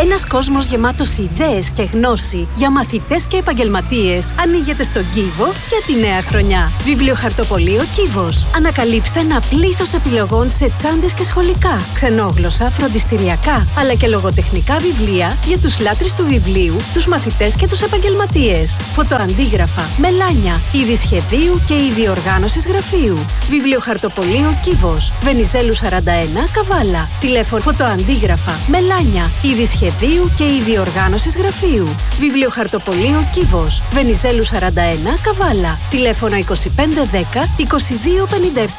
Ένας κόσμος γεμάτος ιδέες και γνώση για μαθητές και επαγγελματίες ανοίγεται στον Κίβο για τη νέα χρονιά. Βιβλιοχαρτοπωλείο Κίβος. Ανακαλύψτε ένα πλήθος επιλογών σε τσάντες και σχολικά, ξενόγλωσσα, φροντιστηριακά, αλλά και λογοτεχνικά βιβλία για τους λάτρεις του βιβλίου, τους μαθητές και τους επαγγελματίες. Φωτοαντίγραφα, μελάνια, είδη σχεδίου και είδη οργάνωσης γραφείου. Βιβλιοχαρτοπωλείο Κίβος. Βενιζέλου 41, Καβάλα. Τηλέφωνο φωτοαντίγραφα, μελάνια, είδη σχεδίου και είδη οργάνωσης γραφείου. Βιβλιοχαρτοπωλείο Κίβος. Βενιζέλου 41, Καβάλα. Τηλέφωνο 2510 2257.